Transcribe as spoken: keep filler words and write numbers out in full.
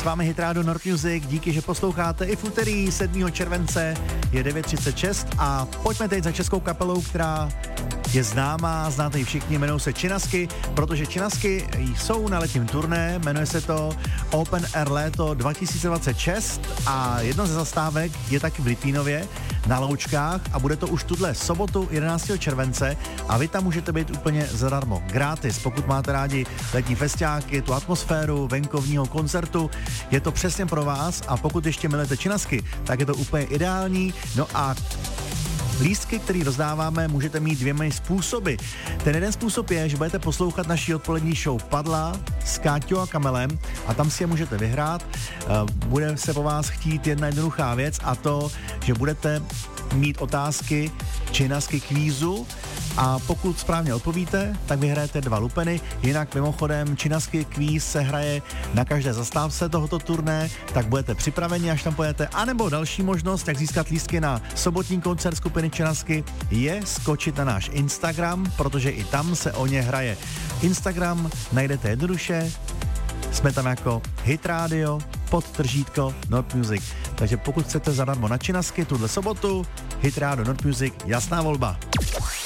S vámi Hit Radio Nord Music, díky, že posloucháte i v úterý sedmého července, je devět třicet šest a pojďme teď za českou kapelou, která je známá, znáte ji všichni, jmenují se Činasky, protože Činasky jsou na letním turné, jmenuje se to Open Air Léto dva tisíce dvacet šest a jedna ze zastávek je taky v Litvínově na Loučkách a bude to už tuhle sobotu jedenáctého července a vy tam můžete být úplně zadarmo, gratis, pokud máte rádi letní festiáky, tu atmosféru venkovního koncertu, je to přesně pro vás a pokud ještě milujete Činasky, tak je to úplně ideální. No a lístky, které rozdáváme, můžete mít dvěmi způsoby. Ten jeden způsob je, že budete poslouchat naší odpolední show Padla s Káťou a Kamelem a tam si je můžete vyhrát. Bude se po vás chtít jedna jednoduchá věc a to, že budete mít otázky Činasky kvízu a pokud správně odpovíte, tak vyhrajete dva lupeny. Jinak mimochodem Činasky kvíz se hraje na každé zastávce tohoto turné, tak budete připraveni, až tam pojete. A nebo další možnost, jak získat lístky na sobotní koncert skupiny Činasky, je skočit na náš Instagram, protože i tam se o ně hraje. Instagram najdete jednoduše, jsme tam jako Hit Radio, podtržítko Nord Music. Takže pokud chcete zadarmo na Činasky tuhle sobotu, Hit Radio Nord Music, jasná volba.